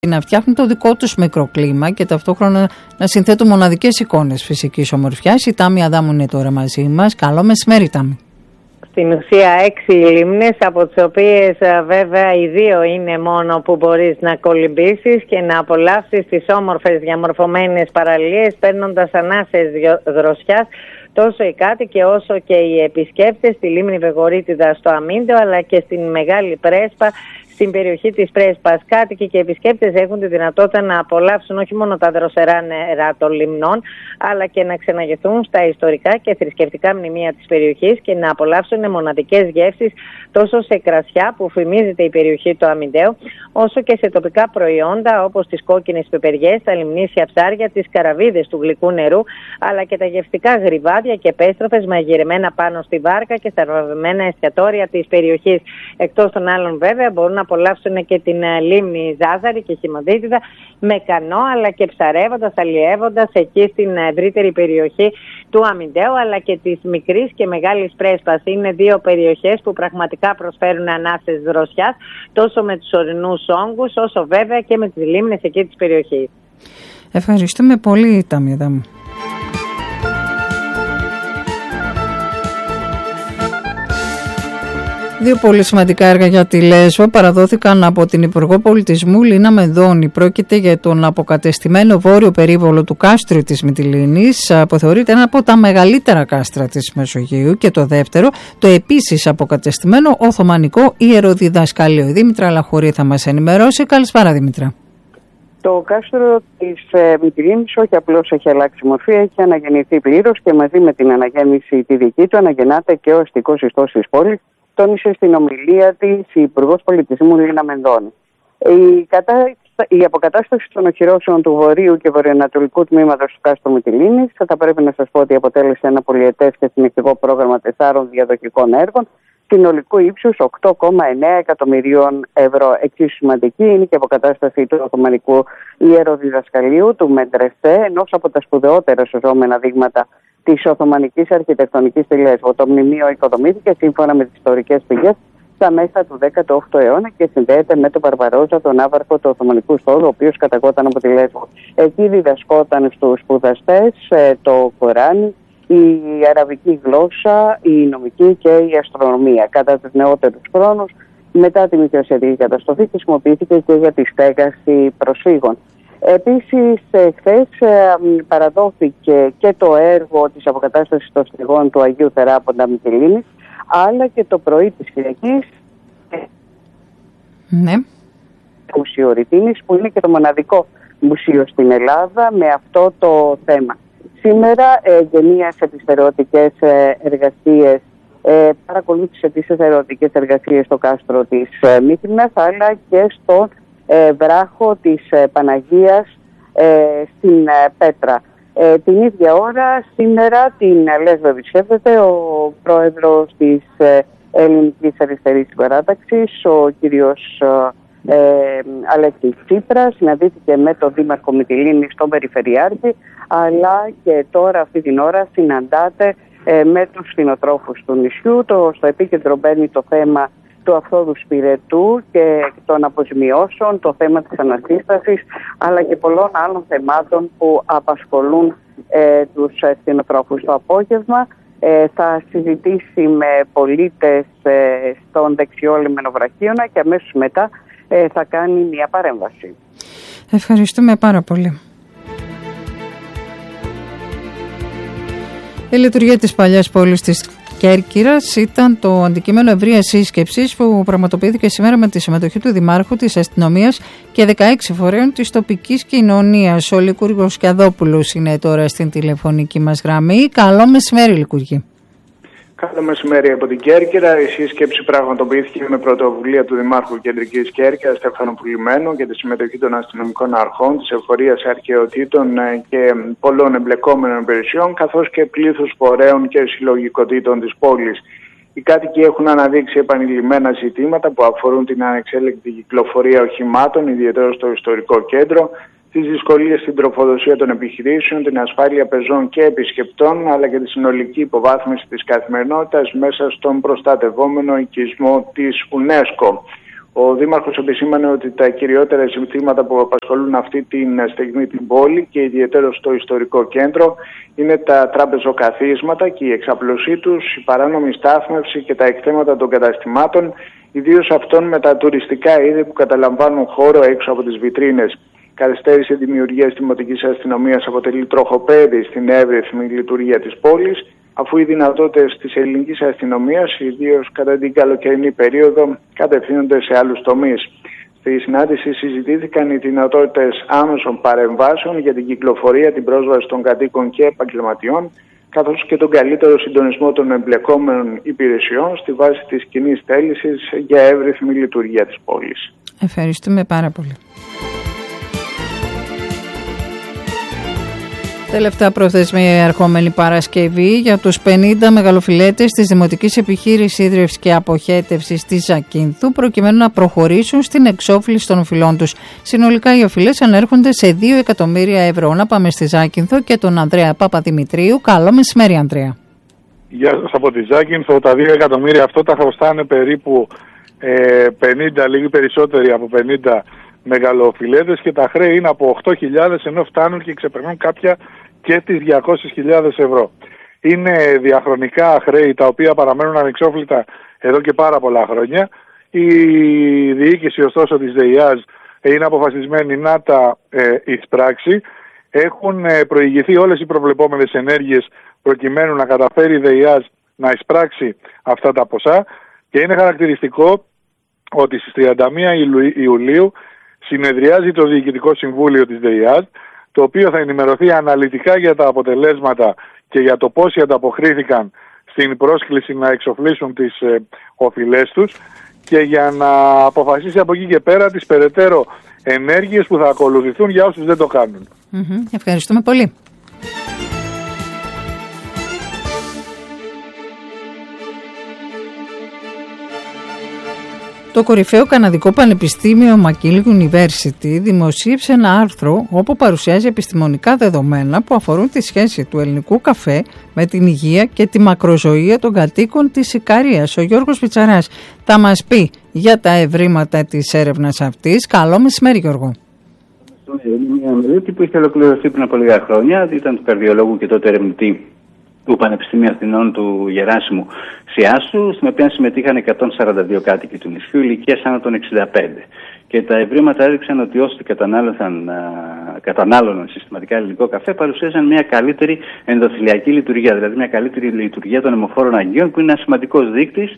να φτιάχνουν το δικό τους μικροκλίμα και ταυτόχρονα να συνθέτουν μοναδικές εικόνες φυσικής ομορφιάς. Η Τάμη Αδάμου είναι τώρα μαζί μας. Καλό μεσημέρι, Τάμη. Στην ουσία 6 λίμνες, από τις οποίες βέβαια οι 2 είναι μόνο που μπορείς να κολυμπήσεις και να απολαύσεις τις όμορφες διαμορφωμένες παραλίες, παίρνοντας ανάσες δροσιάς τόσο οι κάτοικοι όσο και οι επισκέπτες στη λίμνη Βεγορίτιδα στο Αμίντεο, αλλά και στην Μεγάλη Πρέσπα, στην περιοχή της Πρέσπας. Κάτοικοι και επισκέπτες έχουν τη δυνατότητα να απολαύσουν όχι μόνο τα δροσερά νερά των λιμνών, αλλά και να ξεναγηθούν στα ιστορικά και θρησκευτικά μνημεία της περιοχής και να απολαύσουν μοναδικές γεύσεις τόσο σε κρασιά που φημίζεται η περιοχή του Αμιντέου, όσο και σε τοπικά προϊόντα όπως τις κόκκινες πεπεριές, τα λιμνήσια ψάρια, τις καραβίδες του γλυκού νερού, αλλά και τα γευστικά γρυβάδια και πέστροφες μαγειρεμένα πάνω στη βάρκα και στα βαβημένα εστιατόρια της περιοχής. Εκτός των άλλων, βέβαια, μπορούν να απολαύσουν και την λίμνη Ζάζαρη και Χιμοδίτιδα με κανό, αλλά και ψαρεύοντας, αλλιεύοντας εκεί στην ευρύτερη περιοχή του Αμιντέου, αλλά και της Μικρής και Μεγάλης Πρέσπας. Είναι 2 περιοχές που πραγματικά προσφέρουν ανάσες δροσιάς, τόσο με τους ορεινούς όγκους, όσο βέβαια και με τις λίμνες εκεί της περιοχής. Ευχαριστούμε πολύ, Τάμη Αδάμου. 2 πολύ σημαντικά έργα για τη Λέσβο παραδόθηκαν από την Υπουργό Πολιτισμού Λίνα Μενδώνη. Πρόκειται για τον αποκατεστημένο βόρειο περίβολο του κάστρου της Μυτιλήνης, που θεωρείται ένα από τα μεγαλύτερα κάστρα της Μεσογείου, και το δεύτερο, το επίσης αποκατεστημένο Οθωμανικό Ιεροδιδασκαλείο. Η Δήμητρα Λαχωρή θα μας ενημερώσει. Καλησπέρα, Δήμητρα. Το κάστρο της Μυτιλήνης όχι απλώς έχει αλλάξει μορφή, έχει αναγεννηθεί πλήρως και μαζί με την αναγέννηση τη δική του αναγεννάται και ο αστικός ιστός της πόλης, τόνισε στην ομιλία της η Υπουργός Πολιτισμού Λίνα Μενδώνη. Η αποκατάσταση των οχυρώσεων του βορείου και βορειοανατολικού τμήματος του κάστρου Μυτιλήνης θα πρέπει να σας πω ότι αποτέλεσε ένα πολυετές και συνεχτικό πρόγραμμα 4 διαδοχικών έργων συνολικού ύψους 8,9 εκατομμυρίων ευρώ. Εξίσου σημαντική είναι και η αποκατάσταση του Οθωμανικού Ιεροδιδασκαλείου του Μεντρεσέ, ενός από τα σπουδαιότερα σωζόμενα δείγματα της Οθωμανικής Αρχιτεκτονικής στη Λέσβο. Το μνημείο οικοδομήθηκε σύμφωνα με τις ιστορικές πηγές στα μέσα του 18ου αιώνα και συνδέεται με τον Βαρβαρόζα, τον άβαρχο του Οθωμανικού στόλου, ο οποίος καταγόταν από τη Λέσβο. Εκεί διδασκόταν στους σπουδαστές το Κοράνι, η αραβική γλώσσα, η νομική και η αστρονομία. Κατά τους νεότερους χρόνους, μετά τη μικρασιατική καταστροφή, χρησιμοποιήθηκε και για τη στέγαση προσφύγων. Επίσης, χθες παραδόθηκε και το έργο της αποκατάστασης των στεγών του Αγίου Θεράποντα Μυτιλήνης, αλλά και το πρωί της Κυριακής Μουσείο Ρητίνης, που είναι και το μοναδικό μουσείο στην Ελλάδα με αυτό το θέμα. Σήμερα γενίασε τις ερωτικές εργασίες, παρακολούθησε τις ερωτικές εργασίες στο κάστρο της Μύθινας, αλλά και στον βράχο της Παναγίας στην Πέτρα. Την ίδια ώρα σήμερα την Λέσβο επισκέπτεται ο πρόεδρος της Ελληνικής Αριστερής Παράταξης, ο κύριος Αλέξης Τσίπρας. Συναντήθηκε με τον Δήμαρχο Μυτιλήνης, τον Περιφερειάρχη, αλλά και τώρα αυτή την ώρα συναντάται με τους κτηνοτρόφους του νησιού. Στο επίκεντρο μπαίνει το θέμα του αυθόδου σπηρετού και των αποζημιώσεων, το θέμα της ανασύστασης, αλλά και πολλών άλλων θεμάτων που απασχολούν τους κτηνοτρόφους. Το απόγευμα θα συζητήσει με πολίτες στον δεξιό λιμενοβραχίωνα και αμέσως μετά θα κάνει μια παρέμβαση. Ευχαριστούμε πάρα πολύ. Η λειτουργία της παλιάς πόλης της Κέρκυρας ήταν το αντικείμενο ευρείας σύσκεψης που πραγματοποιήθηκε σήμερα με τη συμμετοχή του Δημάρχου, της Αστυνομίας και 16 φορέων της τοπικής κοινωνίας. Ο Λικούργος Κιαδόπουλος είναι τώρα στην τηλεφωνική μας γραμμή. Καλό μεσημέρι, Λικούργη. Καλό μεσημέρι από την Κέρκυρα. Η σύσκεψη πραγματοποιήθηκε με πρωτοβουλία του Δημάρχου Κεντρικής Κέρκυρας, Στέφανου Πουλημένου, και τη συμμετοχή των αστυνομικών αρχών, της εφορίας αρχαιοτήτων και πολλών εμπλεκόμενων υπηρεσιών, καθώς και πλήθους φορέων και συλλογικοτήτων της πόλης. Οι κάτοικοι έχουν αναδείξει επανειλημμένα ζητήματα που αφορούν την ανεξέλεγκτη κυκλοφορία οχημάτων, ιδιαίτερα στο ιστορικό κέντρο, τις δυσκολίες στην τροφοδοσία των επιχειρήσεων, την ασφάλεια πεζών και επισκεπτών, αλλά και τη συνολική υποβάθμιση της καθημερινότητας μέσα στον προστατευόμενο οικισμό της UNESCO. Ο Δήμαρχος επισήμανε ότι τα κυριότερα ζητήματα που απασχολούν αυτή τη στιγμή την πόλη και ιδιαίτερα στο ιστορικό κέντρο είναι τα τραπεζοκαθίσματα και η εξαπλωσή τους, η παράνομη στάθμευση και τα εκθέματα των καταστημάτων, ιδίως αυτών με τα τουριστικά είδη που καταλαμβάνουν χώρο έξω από τις βιτρίνες. Καθυστέρηση δημιουργίας δημοτικής αστυνομίας αποτελεί τροχοπέδι στην εύρυθμη λειτουργία της πόλης, αφού οι δυνατότητες της ελληνικής αστυνομίας, ιδίως κατά την καλοκαιρινή περίοδο, κατευθύνονται σε άλλους τομείς. Στη συνάντηση συζητήθηκαν οι δυνατότητες άμεσων παρεμβάσεων για την κυκλοφορία, την πρόσβαση των κατοίκων και επαγγελματιών, καθώς και τον καλύτερο συντονισμό των εμπλεκόμενων υπηρεσιών στη βάση της κοινής θέλησης για εύρυθμη λειτουργία της πόλης. Ευχαριστούμε πάρα πολύ. Τελευταία προθεσμία ερχόμενη Παρασκευή για τους 50 μεγαλοφιλέτες της Δημοτικής Επιχείρησης Ίδρυυσης και Αποχέτευσης της Ζακίνθου, προκειμένου να προχωρήσουν στην εξόφληση των οφειλών τους. Συνολικά οι οφειλές ανέρχονται σε 2 εκατομμύρια ευρώ. Να πάμε στη Ζάκυνθο και τον Ανδρέα Παπαδημητρίου. Καλό μεσημέρι, Ανδρέα. Γεια σας από τη Ζάκυνθο. Τα 2 εκατομμύρια αυτό τα χρωστάνε περίπου 50, λίγοι περισσότεροι από 50 μεγαλοφιλέτες και τα χρέη είναι από 8.000 ενώ φτάνουν και ξεπερνούν κάποια και τις 200.000 ευρώ. Είναι διαχρονικά χρέη τα οποία παραμένουν ανεξόφλητα εδώ και πάρα πολλά χρόνια. Η διοίκηση ωστόσο της ΔΕΙΑΖ είναι αποφασισμένη να τα εισπράξει. Έχουν προηγηθεί όλες οι προβλεπόμενες ενέργειες προκειμένου να καταφέρει η ΔΕΙΑΖ να εισπράξει αυτά τα ποσά και είναι χαρακτηριστικό ότι στις 31 Ιουλίου συνεδριάζει το Διοικητικό Συμβούλιο της ΔΕΙΑΖ, το οποίο θα ενημερωθεί αναλυτικά για τα αποτελέσματα και για το πόσοι ανταποκρίθηκαν στην πρόσκληση να εξοφλήσουν τις οφειλές τους και για να αποφασίσει από εκεί και πέρα τις περαιτέρω ενέργειες που θα ακολουθηθούν για όσους δεν το κάνουν. Ευχαριστούμε πολύ. Το κορυφαίο καναδικό πανεπιστήμιο McGill University δημοσίευσε ένα άρθρο όπου παρουσιάζει επιστημονικά δεδομένα που αφορούν τη σχέση του ελληνικού καφέ με την υγεία και τη μακροζωία των κατοίκων της Ικαρίας. Ο Γιώργος Πιτσαράς θα μας πει για τα ευρήματα της έρευνας αυτής. Καλό μεσημέρι, Γιώργο. Είναι μια μελέτη που είχε ολοκληρωθεί πριν από λίγα χρόνια. Ήταν του καρδιολόγου και τότε ερευνητή του Πανεπιστημίου Αθηνών του Γεράσιμου Σιάσου, στην οποία συμμετείχαν 142 κάτοικοι του νησιού ηλικίας άνω των 65. Και τα ευρήματα έδειξαν ότι όσοι κατανάλωναν συστηματικά ελληνικό καφέ παρουσίαζαν μια καλύτερη ενδοθηλιακή λειτουργία, δηλαδή μια καλύτερη λειτουργία των αιμοφόρων αγγείων, που είναι ένα σημαντικός δείκτης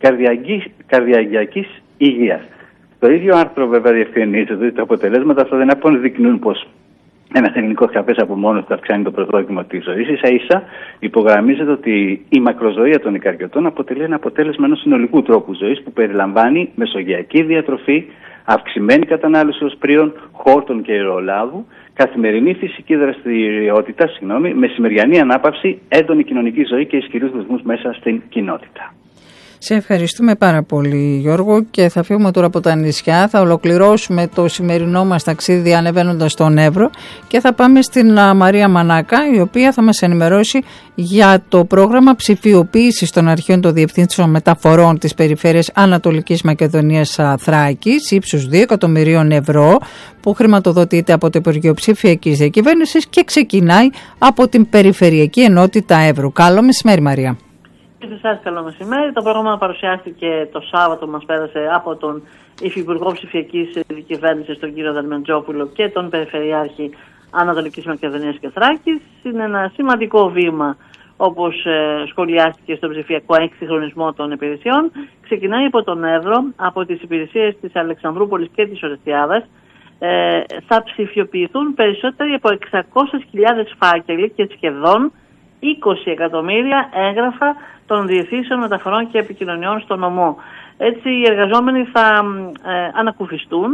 καρδιαγγειακής υγείας. Το ίδιο άρθρο βέβαια διευκρινίζει ότι τα αποτελέσματα αυτά δεν αποδεικνύουν πως ένας ελληνικός καφές από μόνος του αυξάνει το προσδόκιμο της ζωής. Ίσα-ίσα υπογραμμίζεται ότι η μακροζωία των Ικαριωτών αποτελεί ένα αποτέλεσμα ενός συνολικού τρόπου ζωής που περιλαμβάνει μεσογειακή διατροφή, αυξημένη κατανάλωση οσπρίων, χόρτων και ελαιολάδου, καθημερινή φυσική δραστηριότητα, μεσημεριανή ανάπαυση, έντονη κοινωνική ζωή και ισχυρούς δεσμούς μέσα στην κοινότητα. Σε ευχαριστούμε πάρα πολύ, Γιώργο, και θα φύγουμε τώρα από τα νησιά. Θα ολοκληρώσουμε το σημερινό μας ταξίδι ανεβαίνοντας στον Εύρο και θα πάμε στην Μαρία Μανάκα, η οποία θα μας ενημερώσει για το πρόγραμμα ψηφιοποίησης των αρχείων των διευθύνσεων μεταφορών της περιφέρειας Ανατολικής Μακεδονίας Θράκης, ύψους 2 εκατομμυρίων ευρώ, που χρηματοδοτείται από το Υπουργείο Ψηφιακής Διακυβέρνησης και ξεκινάει από την Περιφερειακή Ενότητα Εύρου. Καλό μεσημέρι, Μαρία. Σε εσάς καλό μεσημέρι. Το πρόγραμμα παρουσιάστηκε το Σάββατο, μας πέρασε από τον Υφυπουργό Ψηφιακής Διακυβέρνησης, τον κύριο Δερμεντζόπουλο, και τον Περιφερειάρχη Ανατολικής Μακεδονίας και Θράκης. Είναι ένα σημαντικό βήμα, όπως σχολιάστηκε, στον ψηφιακό εξυγχρονισμό των υπηρεσιών. Ξεκινάει από τον Εύρο, από τις υπηρεσίες της Αλεξανδρούπολης και της Ορεστιάδας. Θα ψηφιοποιηθούν περισσότεροι από 600.000 φάκελοι και σχεδόν 20 εκατομμύρια έγγραφα των διευθύνσεων μεταφορών και επικοινωνιών στο νομό. Έτσι οι εργαζόμενοι θα ανακουφιστούν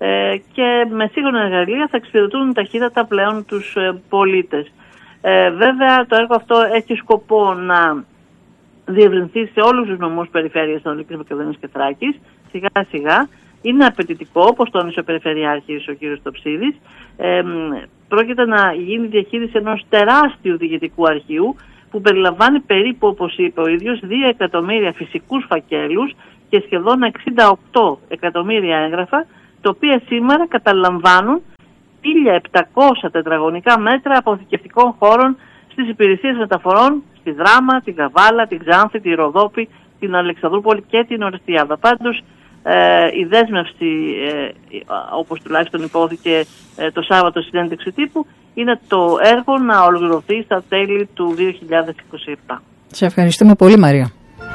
και με σύγχρονα εργαλεία θα εξυπηρετούν ταχύτατα πλέον τους πολίτες. Βέβαια το έργο αυτό έχει σκοπό να διευρυνθεί σε όλους τους νομούς περιφέρειας Ανατολικής Μακεδονίας και Θράκης, σιγά σιγά. Είναι απαιτητικό, όπως τόνισε ο Περιφερειάρχης ο κ. Στοψίδης. Πρόκειται να γίνει διαχείριση ενός τεράστιου διοικητικού αρχείου που περιλαμβάνει περίπου, όπως είπε ο ίδιος, 2 εκατομμύρια φυσικούς φακέλους και σχεδόν 68 εκατομμύρια έγγραφα, τα οποία σήμερα καταλαμβάνουν 1.700 τετραγωνικά μέτρα αποθηκευτικών χώρων στις υπηρεσίες μεταφορών στη Δράμα, την Καβάλα, την Ξάνθη, τη Ροδόπη, την Αλεξανδρούπολη και την Ορεστιάδα. Πάντως, η δέσμευση, όπως τουλάχιστον υπόθηκε το Σάββατο στη συνέντευξη τύπου, είναι το έργο να ολοκληρωθεί στα τέλη του 2027. Σε ευχαριστούμε πολύ, Μαρία.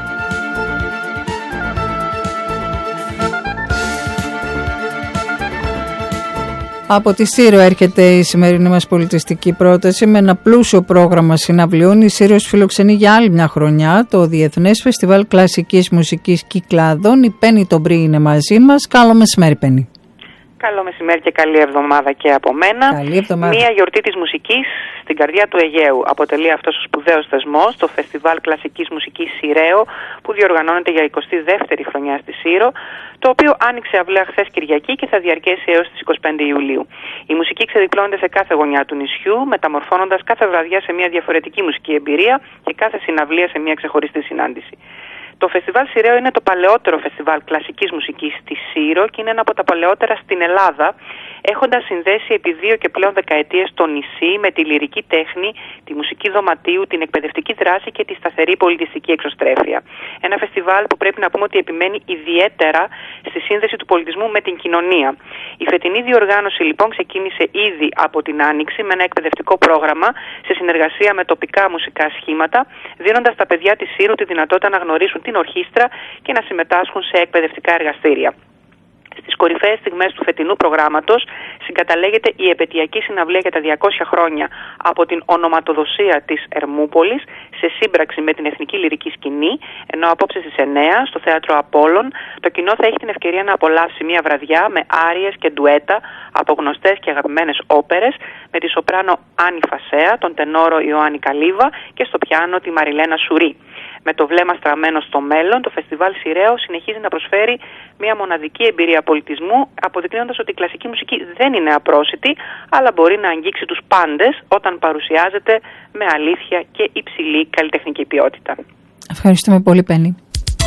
Από τη Σύρο έρχεται η σημερινή μας πολιτιστική πρόταση με ένα πλούσιο πρόγραμμα συναυλιών. Η Σύρος φιλοξενεί για άλλη μια χρονιά το Διεθνές Φεστιβάλ Κλασικής Μουσικής Κυκλάδων. Η Πέννη Τομπρή είναι μαζί μας. Καλό μεσημέρι, Πέννη. Καλό μεσημέρι και καλή εβδομάδα και από μένα. Καλή εβδομάδα. Μία γιορτή της μουσικής στην καρδιά του Αιγαίου. Αποτελεί αυτός ο σπουδαίος θεσμός το Φεστιβάλ Κλασικής Μουσικής Σιραίο, που διοργανώνεται για 22η χρονιά στη Σύρο, το οποίο άνοιξε αυλαία χθες Κυριακή και θα διαρκέσει έως τις 25 Ιουλίου. Η μουσική ξεδιπλώνεται σε κάθε γωνιά του νησιού, μεταμορφώνοντας κάθε βραδιά σε μια διαφορετική μουσική εμπειρία και κάθε συναυλία σε μια ξεχωριστή συνάντηση. Το Φεστιβάλ Σιραίο είναι το παλαιότερο φεστιβάλ κλασικής μουσικής στη Σύρο και είναι ένα από τα παλαιότερα στην Ελλάδα, έχοντας συνδέσει επί 2 και πλέον δεκαετίες το νησί με τη λυρική τέχνη, τη μουσική δωματίου, την εκπαιδευτική δράση και τη σταθερή πολιτιστική εξωστρέφεια. Ένα φεστιβάλ που πρέπει να πούμε ότι επιμένει ιδιαίτερα στη σύνδεση του πολιτισμού με την κοινωνία. Η φετινή διοργάνωση λοιπόν ξεκίνησε ήδη από την Άνοιξη με ένα εκπαιδευτικό πρόγραμμα σε συνεργασία με τοπικά μουσικά σχήματα, δίνοντας στα παιδιά της Σύρου τη δυνατότητα να γνωρίσουν την ορχήστρα και να συμμετάσχουν σε εκπαιδευτικά εργαστήρια. Στις κορυφαίες στιγμές του φετινού προγράμματος συγκαταλέγεται η επετειακή συναυλία για τα 200 χρόνια από την ονοματοδοσία της Ερμούπολης σε σύμπραξη με την Εθνική Λυρική Σκηνή, ενώ απόψε στις 9 στο Θέατρο Απόλλων το κοινό θα έχει την ευκαιρία να απολαύσει μια βραδιά με άριες και ντουέτα από γνωστές και αγαπημένες όπερες, με τη σοπράνο Άννη Φασέα, τον τενόρο Ιωάννη Καλίβα και στο πιάνο τη Μαριλένα Σουρή. Με το βλέμμα στραμμένο στο μέλλον, το Φεστιβάλ Σιραίο συνεχίζει να προσφέρει μια μοναδική εμπειρία πολιτισμού, αποδεικνύοντας ότι η κλασική μουσική δεν είναι απρόσιτη, αλλά μπορεί να αγγίξει τους πάντες όταν παρουσιάζεται με αλήθεια και υψηλή καλλιτεχνική ποιότητα. Ευχαριστούμε πολύ, Πέννη.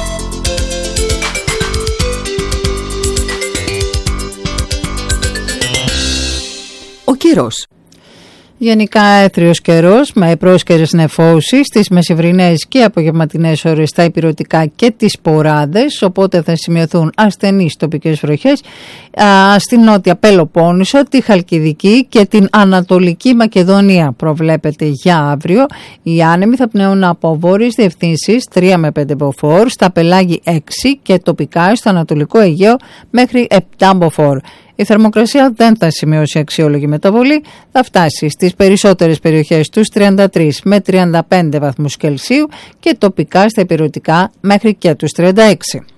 Ο καιρός. Γενικά έθριος καιρός με πρόσκαιρες νεφώσεις στις μεσημβρινές και απογευματινές ώρες στα ηπειρωτικά και τις Ποράδες, οπότε θα σημειωθούν ασθενείς τοπικές βροχές στην Νότια Πελοπόννησο, τη Χαλκιδική και την Ανατολική Μακεδονία. Προβλέπεται για αύριο. Οι άνεμοι θα πνέουν από βόρειες διευθύνσεις 3 με 5 μποφόρ, στα πελάγη 6 και τοπικά στο Ανατολικό Αιγαίο μέχρι 7 μποφόρ. Η θερμοκρασία δεν θα σημειώσει αξιόλογη μεταβολή, θα φτάσει στις περισσότερες περιοχές τους 33 με 35 βαθμούς Κελσίου και τοπικά στα ηπειρωτικά μέχρι και τους 36.